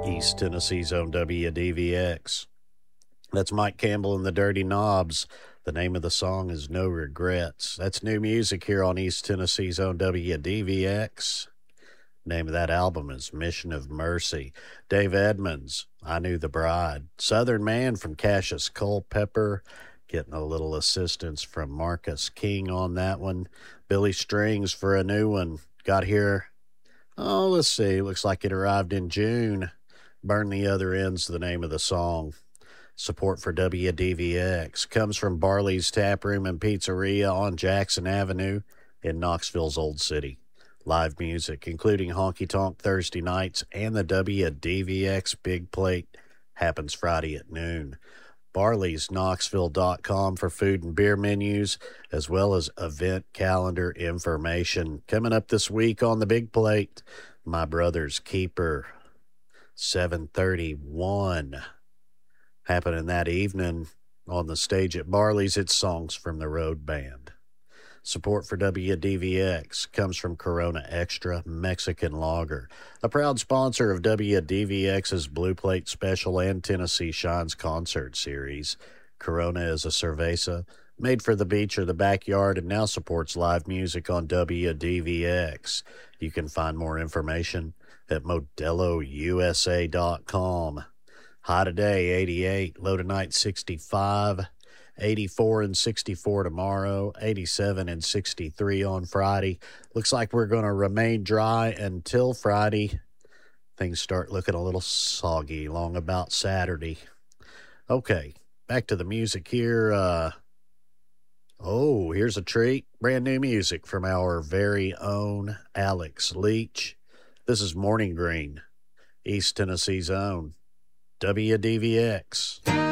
East Tennessee's own WDVX. That's Mike Campbell and the Dirty Knobs. The name of the song is No Regrets. That's new music here on East Tennessee's own WDVX. Name of that album is Mission of Mercy. Dave Edmonds, I Knew the Bride. Southern Man from Cassius Culpepper, getting a little assistance from Marcus King on that one. Billy Strings for a new one. Got here, let's see, looks like it arrived in June. Burn the Other End's the name of the song. Support for WDVX comes from Barley's Tap Room and Pizzeria on Jackson Avenue in Knoxville's Old City. Live music, including Honky Tonk Thursday nights and the WDVX Big Plate, happens Friday at noon. Barley's Knoxville.com for food and beer menus, as well as event calendar information. Coming up this week on the Big Plate, My Brother's Keeper, 7:31. Happening that evening on the stage at Barley's, it's Songs from the Road Band. Support for WDVX comes from Corona Extra Mexican Lager, a proud sponsor of WDVX's Blue Plate Special and Tennessee Shines concert series. Corona is a cerveza made for the beach or the backyard and now supports live music on WDVX. You can find more information at modelousa.com. High today, 88. Low tonight, 65. 84 and 64 tomorrow. 87 and 63 on Friday. Looks like we're going to remain dry until Friday. Things start looking a little soggy along about Saturday. Okay, back to the music here. Here's a treat. Brand new music from our very own Alex Leach. This is Morning Green, East Tennessee's own WDVX.